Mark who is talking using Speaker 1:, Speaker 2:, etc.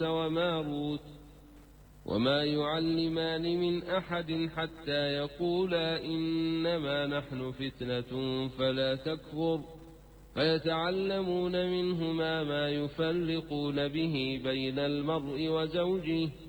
Speaker 1: وماروت وما يعلمان من أحد حتى يقولا إنما نحن فتنة فلا تكفر فيتعلمون منهما ما يفرقون به بين المرء وزوجه